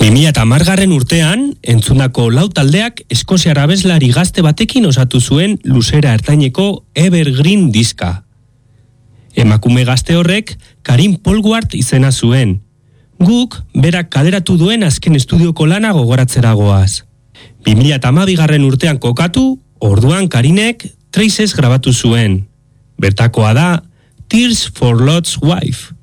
2010 urtean, entzundako lau taldeak eskoziar abeslari gazte batekin osatu zuen luzera ertaineko Evergreen diska. Emakume gazte horrek Karin Polwart izena zuen. Guk berak kaleratu duen azken estudioko lana gogoratzera goaz. 2012 urtean kokatu, orduan Karinek Traces grabatu zuen. Bertakoa da Tears for Lot's Wife.